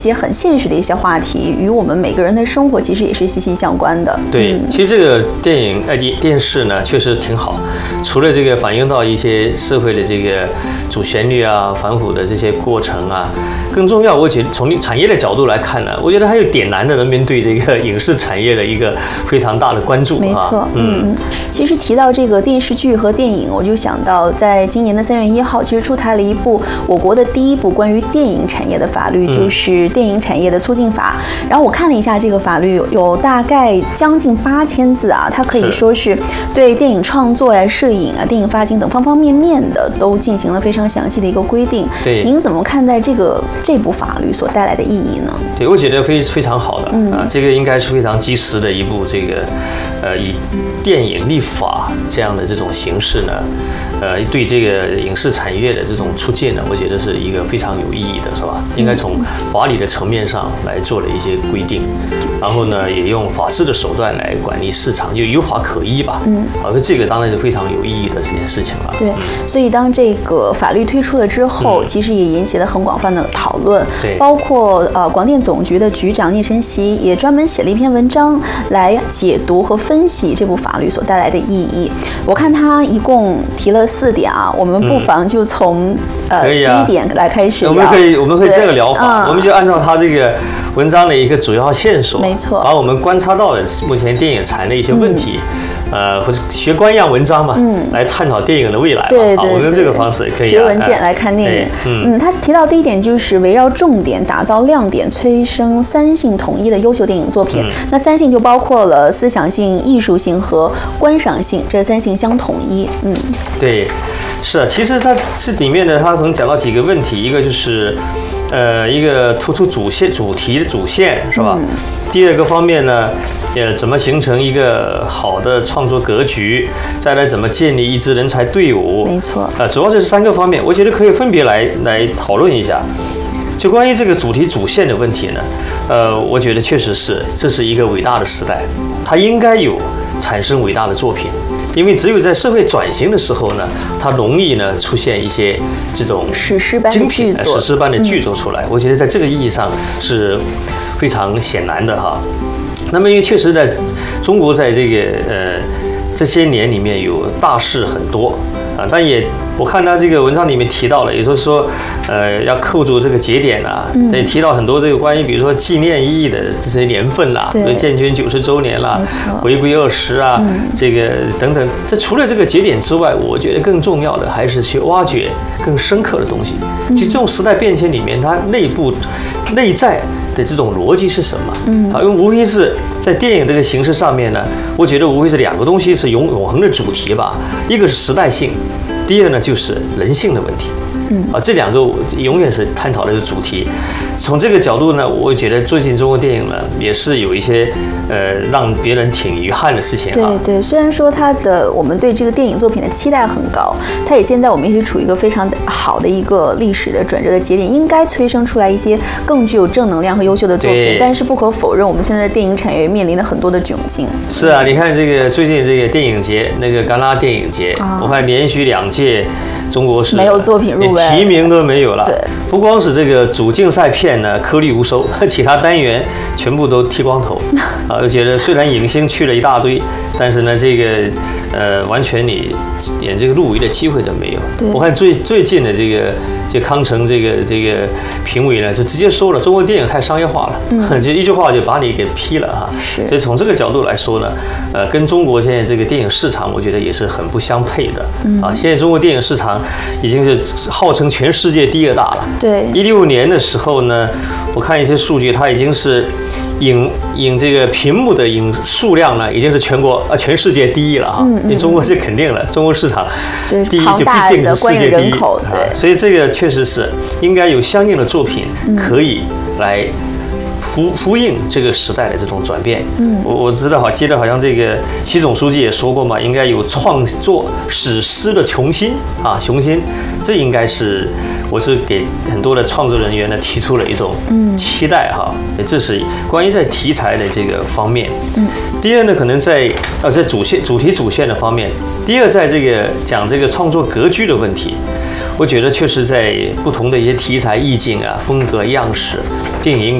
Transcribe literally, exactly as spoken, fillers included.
一些很现实的一些话题，与我们每个人的生活其实也是息息相关的。 对，嗯、其实这个电影呃电视呢确实挺好，除了这个反映到一些社会的这个主旋律啊、反腐的这些过程啊，更重要，我觉得从产业的角度来看呢，我觉得还有点燃的人民对这个影视产业的一个非常大的关注。 没错，嗯，其实提到这个电视剧和电影，我就想到在今年的三月一号，其实出台了一部我国的第一部关于电影产业的法律，就是电影产业的促进法。然后我看了一下这个法律有，有大概将近八千字啊，它可以说是对电影创作呀、摄影啊、电影发行等方方面面的都进行了非常详细的一个规定。 对， 您怎么看待这个这部法律所带来的意义呢？ 对，我觉得非非常好的、嗯、啊，这个应该是非常及时的一部这个，呃，以电影立法这样的这种形式呢，呃，对这个影视产业的这种促进呢，我觉得是一个非常有意义的，是吧？应该从法理的层面上来做了一些规定，然后呢，也用法治的手段来管理市场，就有法可依吧。嗯，而这个当然是非常有意义的这件事情了。 对，所以当这个法律推出了之后，嗯、其实也引起了很广泛的讨论。 对， 包括呃广电总局的局长聂晨曦也专门写了一篇文章来解读和分析这部法律所带来的意义。我看他一共提了四点啊，我们不妨就从、嗯、呃、啊、第一点来开始聊。 我们可以我们可以这个聊法，嗯、我们就按照他这个文章的一个主要线索， 没错， 把我们观察到的目前电影产业的一些问题。嗯呃，或者学官样文章嘛，嗯，来探讨电影的未来嘛， 对对对， 我们用这个方式也可以、啊。 学文件来看电影，嗯嗯，他提到第一点就是围绕重点打造亮点，催生三性统一的优秀电影作品。嗯、那三性就包括了思想性、艺术性和观赏性，这三性相统一。嗯， 对，是啊，其实它这里面呢，它可能讲到几个问题，一个就是。呃，一个突出主线、主题的主线是吧？嗯、第二个方面呢，呃，怎么形成一个好的创作格局？再来怎么建立一支人才队伍？ 没错。 呃，主要这是三个方面，我觉得可以分别来来讨论一下。就关于这个主题主线的问题呢，呃，我觉得确实是这是一个伟大的时代，它应该有产生伟大的作品。因为只有在社会转型的时候呢，它容易呢出现一些这种史诗般的剧作， 史诗般的剧作出来。嗯、我觉得在这个意义上是非常显然的哈。那么因为确实在中国在这个呃这些年里面有大事很多啊，但也我看他这个文章里面提到了，也就是说，呃，要扣住这个节点啊，嗯、也提到很多这个关于比如说纪念意义的这些年份啦，比如建军九十周年啦，回归二十啊，嗯、这个等等。这除了这个节点之外，我觉得更重要的还是去挖掘更深刻的东西。嗯、其实这种时代变迁里面，它内部内在的这种逻辑是什么？嗯，啊，因为无非是在电影这个形式上面呢，我觉得无非是两个东西是永永恒的主题吧，一个是时代性。第二呢，就是人性的问题，嗯啊，这两个永远是探讨的是主题。从这个角度呢，我觉得最近中国电影呢也是有一些呃让别人挺遗憾的事情啊。 对对，虽然说它的我们对这个电影作品的期待很高，它也现在我们也是处于一个非常好的一个历史的转折的节点，应该催生出来一些更具有正能量和优秀的作品。但是不可否认，我们现在的电影产业面临了很多的窘境。 是啊，你看这个最近这个电影节，那个戛纳电影节，啊、我看连续两届。中国是没有作品入围， 连提名都没有了。 对， 不光是这个主竞赛片呢颗粒无收，其他单元全部都剃光头。啊，我觉得虽然影星去了一大堆，但是呢，这个呃，完全你连这个入围的机会都没有。我看最最近的这个这康城这个这个评委呢，就直接说了，中国电影太商业化了，嗯、就一句话就把你给批了哈。 是。 所以从这个角度来说呢，呃，跟中国现在这个电影市场，我觉得也是很不相配的。嗯、啊，现在中国电影市场已经是号称全世界第二大了。 对。 一六年的时候呢，我看一些数据，它已经是影影这个屏幕的影数量呢，已经是全国啊全世界第一了啊。嗯嗯、因为中国是肯定了，中国市场第一就必定是世界第一。 对。 所以这个确实是应该有相应的作品可以来呼呼应这个时代的这种转变。嗯，我我知道好，记得好像这个习总书记也说过嘛，应该有创作史诗的雄心啊，雄心，这应该是我是给很多的创作人员呢提出了一种期待哈。这是关于在题材的这个方面。嗯，第二呢，可能在呃在主线主题主线的方面，第二在这个讲这个创作格局的问题。 我觉得确实在不同的一些题材、意境啊、风格、样式、电影